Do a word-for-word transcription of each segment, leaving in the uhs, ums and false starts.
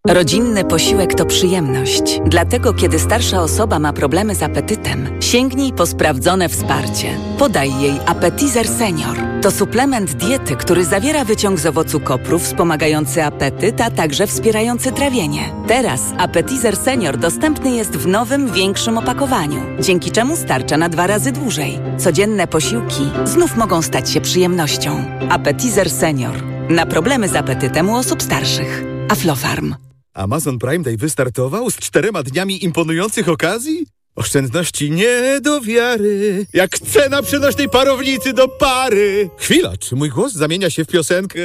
Rodzinny posiłek to przyjemność. Dlatego, kiedy starsza osoba ma problemy z apetytem, sięgnij po sprawdzone wsparcie. Podaj jej Appetizer Senior. To suplement diety, który zawiera wyciąg z owocu kopru wspomagający apetyt, a także wspierający trawienie. Teraz Appetizer Senior dostępny jest w nowym, większym opakowaniu, dzięki czemu starcza na dwa razy dłużej. Codzienne posiłki znów mogą stać się przyjemnością. Appetizer Senior. Na problemy z apetytem u osób starszych. Aflofarm. Amazon Prime Day wystartował z czterema dniami imponujących okazji? Oszczędności nie do wiary, jak cena przenośnej parownicy do pary. Chwila, czy mój głos zamienia się w piosenkę?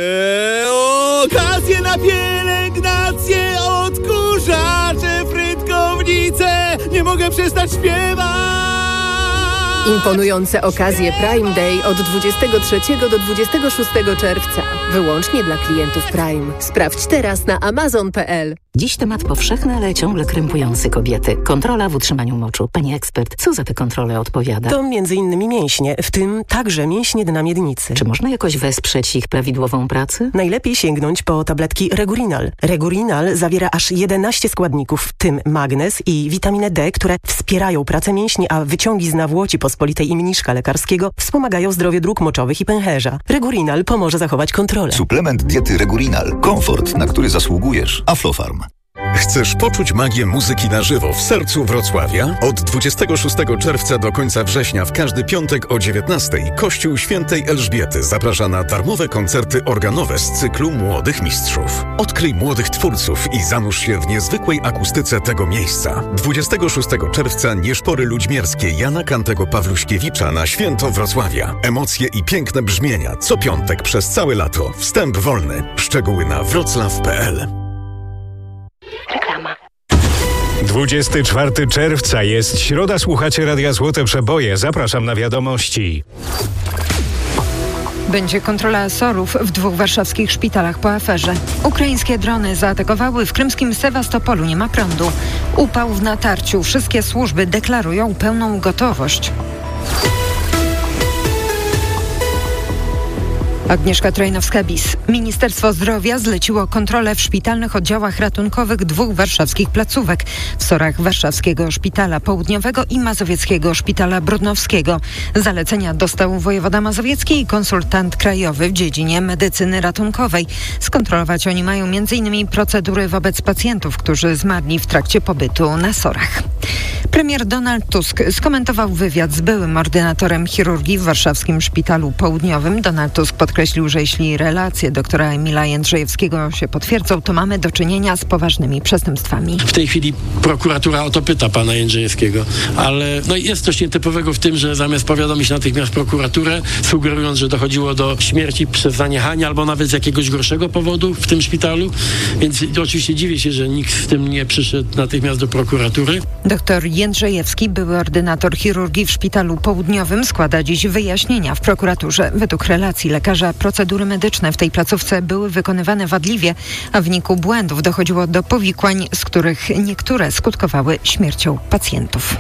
Okazje na pielęgnację, odkurzacze, frytkownice, nie mogę przestać śpiewać. Imponujące okazje Prime Day od dwudziestego trzeciego do dwudziestego szóstego czerwca. Wyłącznie dla klientów Prime. Sprawdź teraz na amazon kropka p l. Dziś temat powszechny, ale ciągle krępujący kobiety. Kontrola w utrzymaniu moczu. Pani ekspert, co za tę kontrolę odpowiada? To między innymi mięśnie, w tym także mięśnie dna miednicy. Czy można jakoś wesprzeć ich prawidłową pracę? Najlepiej sięgnąć po tabletki Regurinal. Regurinal zawiera aż jedenaście składników, w tym magnez i witaminę D, które wspierają pracę mięśni, a wyciągi z nawłoci pospolitej i mniszka lekarskiego wspomagają zdrowie dróg moczowych i pęcherza. Regurinal pomoże zachować kontrolę. Suplement diety Regurinal. Komfort, na który zasługujesz. Aflofarm. Chcesz poczuć magię muzyki na żywo w sercu Wrocławia? Od dwudziestego szóstego czerwca do końca września w każdy piątek o dziewiętnastej Kościół Świętej Elżbiety zaprasza na darmowe koncerty organowe z cyklu Młodych Mistrzów. Odkryj młodych twórców i zanurz się w niezwykłej akustyce tego miejsca. dwudziestego szóstego czerwca Nieszpory Ludźmierskie Jana Kantego Pawluśkiewicza na Święto Wrocławia. Emocje i piękne brzmienia co piątek przez całe lato. Wstęp wolny. Szczegóły na wroclaw kropka p l. Reklama. dwudziestego czwartego czerwca jest środa, słuchacie Radia Złote Przeboje. Zapraszam na wiadomości. Będzie kontrola SOR-ów w dwóch warszawskich szpitalach po aferze. Ukraińskie drony zaatakowały w krymskim Sewastopolu, nie ma prądu. Upał w natarciu, wszystkie służby deklarują pełną gotowość. Agnieszka Trojnowska-Bis. Ministerstwo Zdrowia zleciło kontrolę w szpitalnych oddziałach ratunkowych dwóch warszawskich placówek. W SOR-ach Warszawskiego Szpitala Południowego i Mazowieckiego Szpitala Brodnowskiego. Zalecenia dostał wojewoda mazowiecki i konsultant krajowy w dziedzinie medycyny ratunkowej. Skontrolować oni mają między innymi procedury wobec pacjentów, którzy zmarli w trakcie pobytu na SOR-ach. Premier Donald Tusk skomentował wywiad z byłym ordynatorem chirurgii w warszawskim Szpitalu Południowym. Donald Tusk podkreślił, że jeśli relacje doktora Emila Jędrzejewskiego się potwierdzą, to mamy do czynienia z poważnymi przestępstwami. W tej chwili prokuratura o to pyta pana Jędrzejewskiego, ale no jest coś nietypowego w tym, że zamiast powiadomić natychmiast prokuraturę, sugerując, że dochodziło do śmierci przez zaniechanie albo nawet z jakiegoś gorszego powodu w tym szpitalu, więc oczywiście dziwię się, że nikt w tym nie przyszedł natychmiast do prokuratury. Doktor Jędrzejewski, były ordynator chirurgii w Szpitalu Południowym, składa dziś wyjaśnienia w prokuraturze. Według relacji lekarza procedury medyczne w tej placówce były wykonywane wadliwie, a w wyniku błędów dochodziło do powikłań, z których niektóre skutkowały śmiercią pacjentów.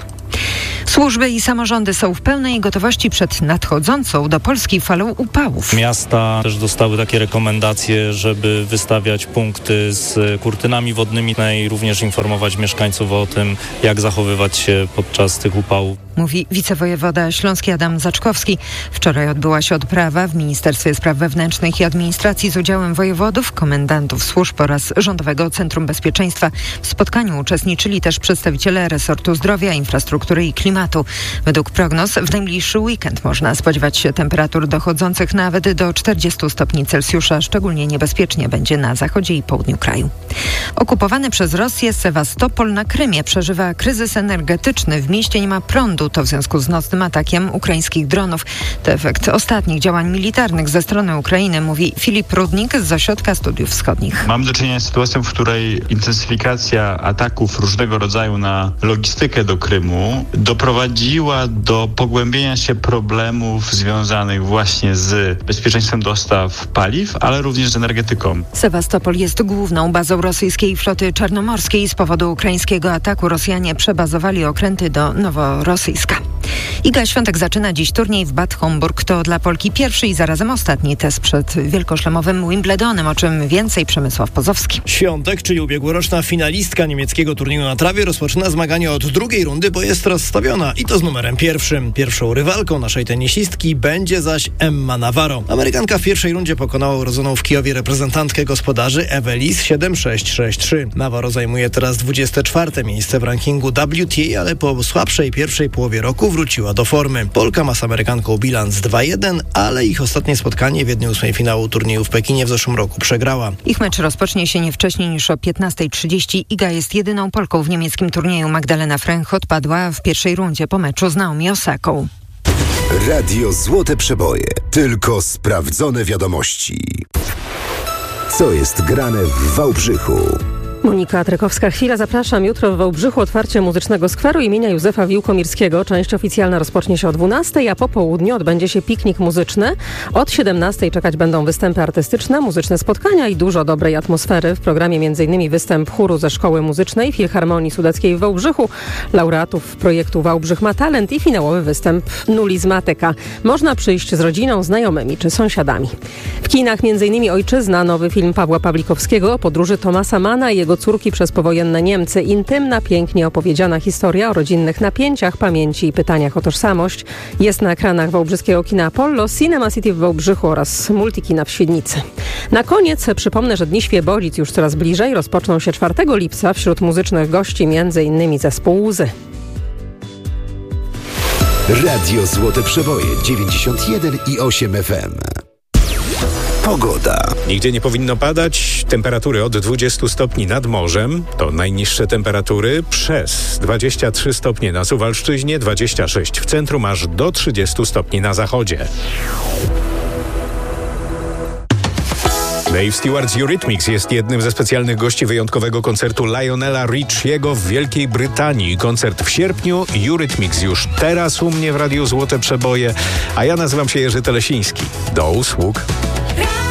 Służby i samorządy są w pełnej gotowości przed nadchodzącą do Polski falą upałów. Miasta też dostały takie rekomendacje, żeby wystawiać punkty z kurtynami wodnymi i również informować mieszkańców o tym, jak zachowywać się podczas tych upałów. Mówi wicewojewoda śląski Adam Zaczkowski. Wczoraj odbyła się odprawa w Ministerstwie Spraw Wewnętrznych i Administracji z udziałem wojewodów, komendantów służb oraz Rządowego Centrum Bezpieczeństwa. W spotkaniu uczestniczyli też przedstawiciele resortu zdrowia, infrastruktury i klimatu. Według prognoz w najbliższy weekend można spodziewać się temperatur dochodzących nawet do czterdziestu stopni Celsjusza. Szczególnie niebezpiecznie będzie na zachodzie i południu kraju. Okupowany przez Rosję Sewastopol na Krymie przeżywa kryzys energetyczny. W mieście nie ma prądu. To w związku z nocnym atakiem ukraińskich dronów. To efekt ostatnich działań militarnych ze strony Ukrainy, mówi Filip Rudnik z Ośrodka Studiów Wschodnich. Mam do czynienia z sytuacją, w której intensyfikacja ataków różnego rodzaju na logistykę do Krymu doprowadziła do pogłębienia się problemów związanych właśnie z bezpieczeństwem dostaw paliw, ale również z energetyką. Sewastopol jest główną bazą rosyjskiej floty czarnomorskiej. Z powodu ukraińskiego ataku Rosjanie przebazowali okręty do Noworosyjska. Iga Świątek zaczyna dziś turniej w Bad Homburg. To dla Polki pierwszy i zarazem ostatni test przed wielkoszlemowym Wimbledonem, o czym więcej Przemysław Pozowski. Świątek, czyli ubiegłoroczna finalistka niemieckiego turnieju na trawie, rozpoczyna zmagania od drugiej rundy, bo jest rozstawiona i to z numerem pierwszym. Pierwszą rywalką naszej tenisistki będzie zaś Emma Navarro. Amerykanka w pierwszej rundzie pokonała urodzoną w Kijowie reprezentantkę gospodarzy Evelis siedem sześć sześć trzy. Navarro zajmuje teraz dwudzieste czwarte miejsce w rankingu W T A, ale po słabszej pierwszej połowie roku wróciła do formy. Polka ma z Amerykanką bilans dwa jeden, ale ich ostatnie spotkanie w jednej ósmej finału turnieju w Pekinie w zeszłym roku przegrała. Ich mecz rozpocznie się nie wcześniej niż o piętnasta trzydzieści. Iga jest jedyną Polką w niemieckim turnieju. Magdalena Fręch odpadła w pierwszej rundzie po meczu z Naomi Osaką. Radio Złote Przeboje. Tylko sprawdzone wiadomości. Co jest grane w Wałbrzychu? Monika Trekowska. Chwila, zapraszam. Jutro w Wałbrzychu otwarcie muzycznego skweru imienia Józefa Wiłkomirskiego. Część oficjalna rozpocznie się o dwunastej, a po południu odbędzie się piknik muzyczny. Od siedemnastej czekać będą występy artystyczne, muzyczne spotkania i dużo dobrej atmosfery. W programie m.in. występ chóru ze Szkoły Muzycznej Filharmonii Sudeckiej w Wałbrzychu, laureatów projektu Wałbrzych ma talent i finałowy występ Nulizmatyka. Można przyjść z rodziną, znajomymi czy sąsiadami. W kinach m.in. Ojczyzna, nowy film Pawła Pawlikowskiego o podróży Thomasa Manna i jego córki przez powojenne Niemcy. Intymna, pięknie opowiedziana historia o rodzinnych napięciach, pamięci i pytaniach o tożsamość jest na ekranach wałbrzyskiego kina Apollo, Cinema City w Wałbrzychu oraz Multikina w Świdnicy. Na koniec przypomnę, że Dni Świebodzic już coraz bliżej. Rozpoczną się czwartego lipca. Wśród muzycznych gości m.in. zespół Łzy. Radio Złote Przeboje dziewięćdziesiąt jeden i osiem F M. Pogoda. Nigdzie nie powinno padać. Temperatury od dwudziestu stopni nad morzem. To najniższe temperatury przez dwadzieścia trzy stopnie na Suwalszczyźnie, dwadzieścia sześć w centrum, aż do trzydziestu stopni na zachodzie. Dave Stewart z Eurythmics jest jednym ze specjalnych gości wyjątkowego koncertu Lionela Richiego w Wielkiej Brytanii. Koncert w sierpniu, Eurythmics już teraz u mnie w Radiu Złote Przeboje, a ja nazywam się Jerzy Telesiński. Do usług.